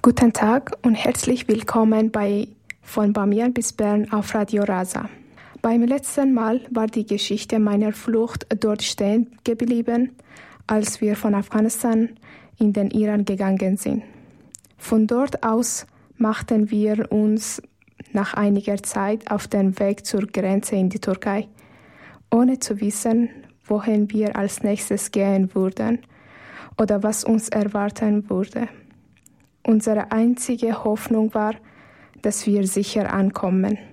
Guten Tag und herzlich willkommen bei Von Bamiyan bis Bern auf Radio Rasa. Beim letzten Mal war die Geschichte meiner Flucht dort stehen geblieben, als wir von Afghanistan in den Iran gegangen sind. Von dort aus machten wir uns nach einiger Zeit auf den Weg zur Grenze in die Türkei, ohne zu wissen, wohin wir als nächstes gehen würden oder was uns erwarten würde. Unsere einzige Hoffnung war, dass wir sicher ankommen.